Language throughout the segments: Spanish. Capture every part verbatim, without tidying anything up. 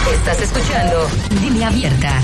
Estás escuchando Línea Abierta.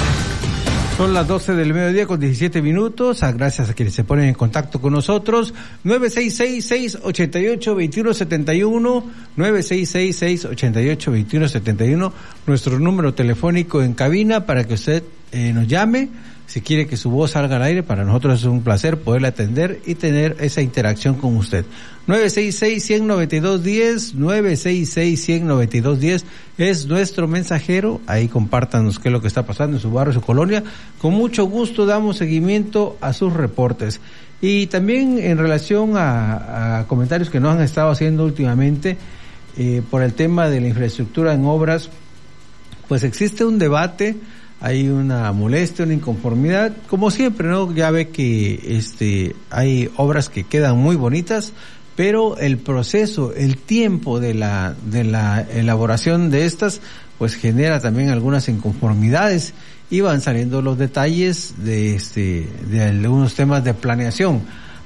Son las doce del mediodía con diecisiete minutos. Gracias a quienes se ponen en contacto con nosotros. nueve seis seis, seis ocho ocho, dos uno siete uno, nueve seis seis, seis ocho ocho, dos uno siete uno, nuestro número telefónico en cabina para que usted eh, nos llame. Si quiere que su voz salga al aire, para nosotros es un placer poderle atender y tener esa interacción con usted. nueve seis seis, uno cero nueve dos, uno cero, nueve seis seis, uno cero nueve dos, uno cero es nuestro mensajero. Ahí compártanos qué es lo que está pasando en su barrio, su colonia. Con mucho gusto damos seguimiento a sus reportes. Y también en relación a, a comentarios que nos han estado haciendo últimamente eh, por el tema de la infraestructura en obras, pues existe un debate. Hay una molestia, una inconformidad, como siempre, ¿no? Ya ve que este hay obras que quedan muy bonitas, pero el proceso, el tiempo de la de la elaboración de estas, pues genera también algunas inconformidades y van saliendo los detalles de este de algunos temas de planeación.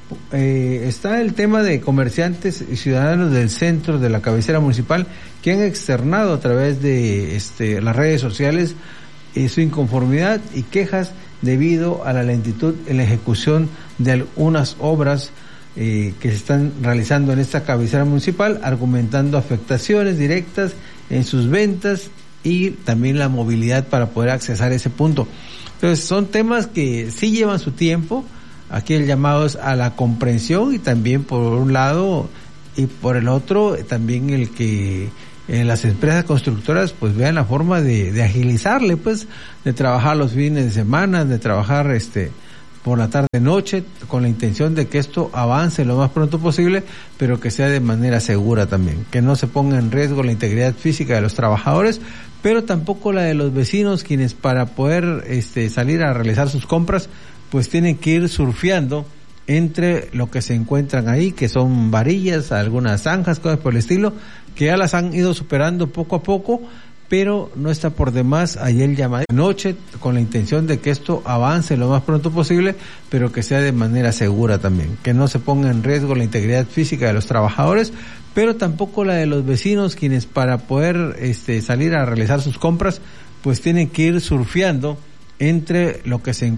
Eh, está el tema de comerciantes y ciudadanos del centro de la cabecera municipal que han externado a través de este las redes sociales eh, su inconformidad y quejas debido a la lentitud en la ejecución de algunas obras eh, que se están realizando en esta cabecera municipal, argumentando afectaciones directas en sus ventas y también la movilidad para poder accesar a ese punto. Entonces son temas que sí llevan su tiempo. Aquí el llamado es a la comprensión y también por un lado y por el otro también el que eh, las empresas constructoras pues vean la forma de, de agilizarle, pues de trabajar los fines de semana, de trabajar este por la tarde noche con la intención de que esto avance lo más pronto posible, pero que sea de manera segura también, que no se ponga en riesgo la integridad física de los trabajadores, pero tampoco la de los vecinos, quienes para poder este salir a realizar sus compras pues tienen que ir surfeando entre lo que se encuentran ahí, que son varillas, algunas zanjas, cosas por el estilo, que ya las han ido superando poco a poco, pero no está por demás ayer llamado noche con la intención de que esto avance lo más pronto posible, pero que sea de manera segura también, que no se ponga en riesgo la integridad física de los trabajadores, pero tampoco la de los vecinos, quienes para poder este salir a realizar sus compras pues tienen que ir surfeando entre lo que se encuentra